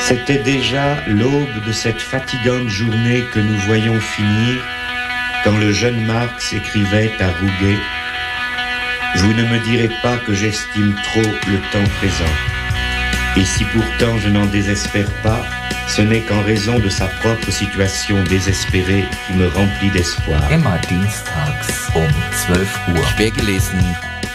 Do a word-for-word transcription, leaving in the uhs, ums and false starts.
C'était déjà l'aube de cette fatigante journée que nous voyons finir quand le jeune Marx écrivait à Rouget « Vous ne me direz pas que j'estime trop le temps présent. Et si pourtant je n'en désespère pas, ce n'est qu'en raison de sa propre situation désespérée qui me remplit d'espoir. » Immer dienstags um zwölf Uhr. Quer gelesen